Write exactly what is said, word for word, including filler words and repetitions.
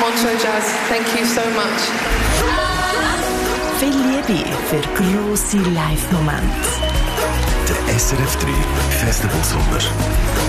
Montreux Jazz, thank you so much. Viel Liebe für grosse Live-Momente. Der S R F drei Festival Sommer.